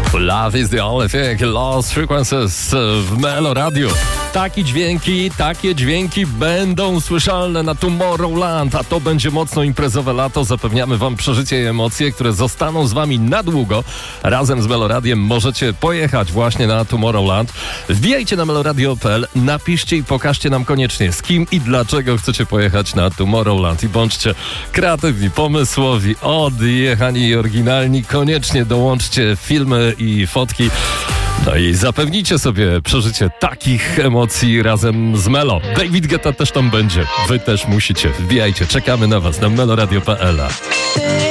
Love is the only thing, Lost Frequencies w Melo Radio. Takie dźwięki będą słyszalne na Tomorrowland, a to będzie mocno imprezowe lato. Zapewniamy wam przeżycie i emocje, które zostaną z wami na długo. Razem z Melo Radiem możecie pojechać właśnie na Tomorrowland. Wbijajcie na meloradio.pl, napiszcie i pokażcie nam koniecznie, z kim i dlaczego chcecie pojechać na Tomorrowland. I bądźcie kreatywni, pomysłowi, odjechani i oryginalni. Koniecznie dołączcie filmy i fotki. No i zapewnijcie sobie przeżycie takich emocji razem z Melo. David Guetta też tam będzie. Wy też musicie. Wbijajcie, czekamy na was na meloradio.pl.